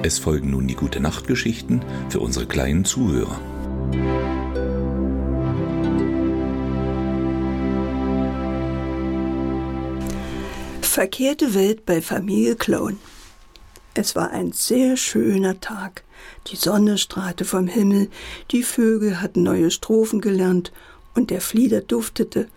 Es folgen nun die Gute-Nacht-Geschichten für unsere kleinen Zuhörer. Verkehrte Welt bei Familie Clown. Es war ein sehr schöner Tag. Die Sonne strahlte vom Himmel, die Vögel hatten neue Strophen gelernt und der Flieder duftete.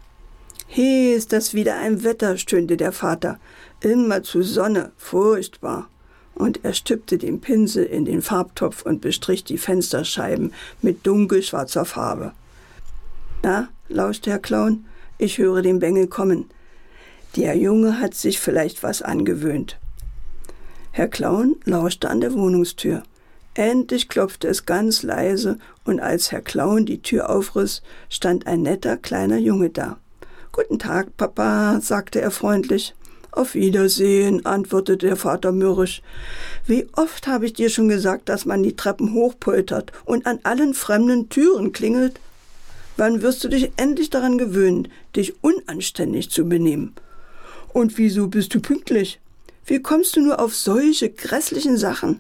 »He, ist das wieder ein Wetter«, stöhnte der Vater. »Immer zu Sonne, furchtbar.« Und er stülpte den Pinsel in den Farbtopf und bestrich die Fensterscheiben mit dunkelschwarzer Farbe. »Na«, lauschte Herr Clown, »ich höre den Bengel kommen. Der Junge hat sich vielleicht was angewöhnt.« Herr Clown lauschte an der Wohnungstür. Endlich klopfte es ganz leise, und als Herr Clown die Tür aufriss, stand ein netter kleiner Junge da. »Guten Tag, Papa«, sagte er freundlich. »Auf Wiedersehen«, antwortete der Vater mürrisch. »Wie oft habe ich dir schon gesagt, dass man die Treppen hochpoltert und an allen fremden Türen klingelt? Wann wirst du dich endlich daran gewöhnen, dich unanständig zu benehmen? Und wieso bist du pünktlich? Wie kommst du nur auf solche grässlichen Sachen?«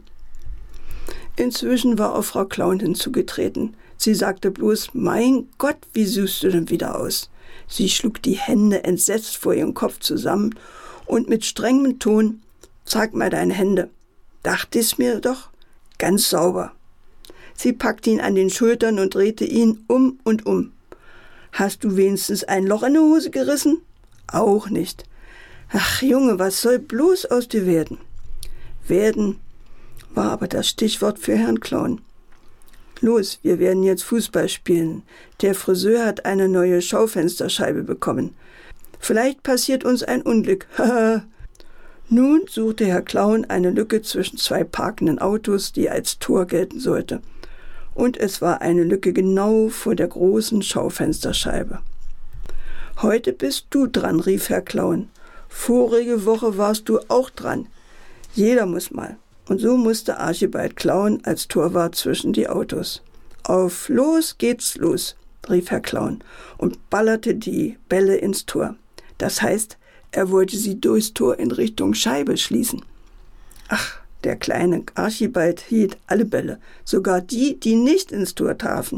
Inzwischen war auch Frau Clown hinzugetreten. Sie sagte bloß, »Mein Gott, wie siehst du denn wieder aus?« Sie schlug die Hände entsetzt vor ihrem Kopf zusammen und mit strengem Ton, »Zeig mal deine Hände.« »Dachte ich's mir doch. Ganz sauber.« Sie packte ihn an den Schultern und drehte ihn um und um. »Hast du wenigstens ein Loch in der Hose gerissen?« »Auch nicht.« »Ach Junge, was soll bloß aus dir werden?« »Werden« war aber das Stichwort für Herrn Clown. »Los, wir werden jetzt Fußball spielen. Der Friseur hat eine neue Schaufensterscheibe bekommen. Vielleicht passiert uns ein Unglück. Haha.« Nun suchte Herr Clown eine Lücke zwischen zwei parkenden Autos, die als Tor gelten sollte. Und es war eine Lücke genau vor der großen Schaufensterscheibe. »Heute bist du dran«, rief Herr Clown. »Vorige Woche warst du auch dran. Jeder muss mal.« Und so musste Archibald Clown als Torwart zwischen die Autos. »Auf los geht's los«, rief Herr Clown und ballerte die Bälle ins Tor. Das heißt, er wollte sie durchs Tor in Richtung Scheibe schließen. Ach, der kleine Archibald hielt alle Bälle, sogar die, die nicht ins Tor trafen.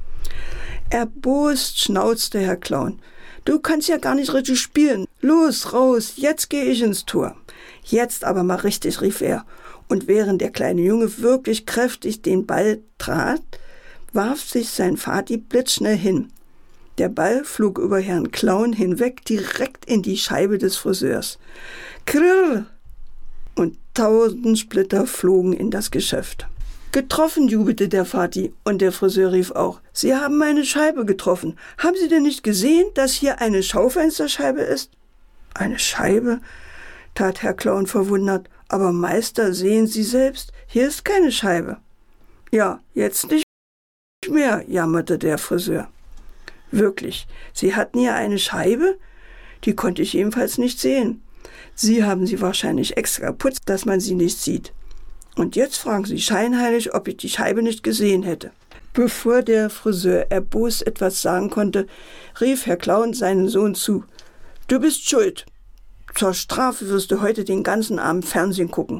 Erbost schnauzte Herr Clown. »Du kannst ja gar nicht richtig spielen. Los, raus, jetzt gehe ich ins Tor.« »Jetzt aber mal richtig«, rief er. Und während der kleine Junge wirklich kräftig den Ball trat, warf sich sein Vati blitzschnell hin. Der Ball flog über Herrn Clown hinweg direkt in die Scheibe des Friseurs. Krrr! Und 1000 Splitter flogen in das Geschäft. »Getroffen«, jubelte der Vati, und der Friseur rief auch, »Sie haben meine Scheibe getroffen. Haben Sie denn nicht gesehen, dass hier eine Schaufensterscheibe ist?« »Eine Scheibe?«, tat Herr Clown verwundert. »Aber Meister, sehen Sie selbst, hier ist keine Scheibe.« »Ja, jetzt nicht mehr«, jammerte der Friseur. »Wirklich, Sie hatten hier eine Scheibe? Die konnte ich jedenfalls nicht sehen. Sie haben sie wahrscheinlich extra geputzt, dass man sie nicht sieht. Und jetzt fragen Sie scheinheilig, ob ich die Scheibe nicht gesehen hätte.« Bevor der Friseur erbost etwas sagen konnte, rief Herr Clown seinen Sohn zu. »Du bist schuld. Zur Strafe wirst du heute den ganzen Abend Fernsehen gucken.«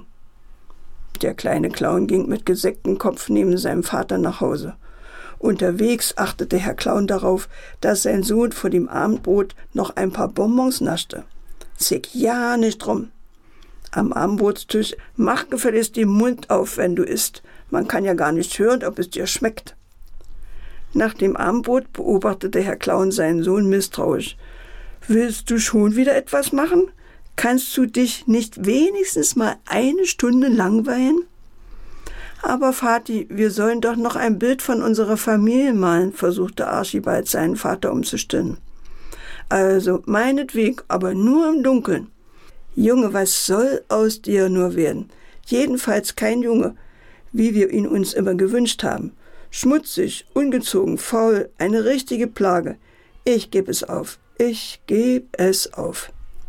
Der kleine Clown ging mit gesenktem Kopf neben seinem Vater nach Hause. Unterwegs achtete Herr Clown darauf, dass sein Sohn vor dem Abendbrot noch ein paar Bonbons naschte. »Zick ja nicht drum. Am Abendbrotstisch, mach gefälligst den Mund auf, wenn du isst. Man kann ja gar nicht hören, ob es dir schmeckt.« Nach dem Abendbrot beobachtete Herr Clown seinen Sohn misstrauisch. »Willst du schon wieder etwas machen? Kannst du dich nicht wenigstens mal eine Stunde langweilen?« »Aber Vati, wir sollen doch noch ein Bild von unserer Familie malen«, versuchte Archibald seinen Vater umzustimmen. »Also, meinetwegen, aber nur im Dunkeln.« »Junge, was soll aus dir nur werden? Jedenfalls kein Junge, wie wir ihn uns immer gewünscht haben. Schmutzig, ungezogen, faul, eine richtige Plage. Ich gebe es auf. Ich gebe es auf.«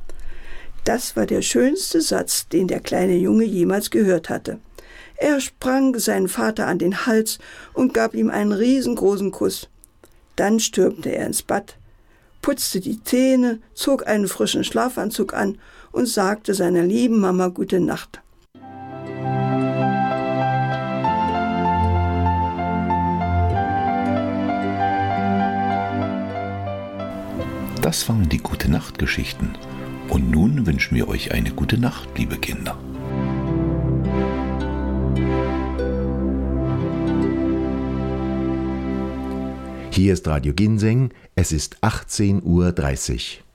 Das war der schönste Satz, den der kleine Junge jemals gehört hatte. Er sprang seinen Vater an den Hals und gab ihm einen riesengroßen Kuss. Dann stürmte er ins Bad, putzte die Zähne, zog einen frischen Schlafanzug an und sagte seiner lieben Mama gute Nacht. Das waren die Gute-Nacht-Geschichten. Und nun wünschen wir euch eine gute Nacht, liebe Kinder. Hier ist Radio Ginseng, es ist 18:30 Uhr.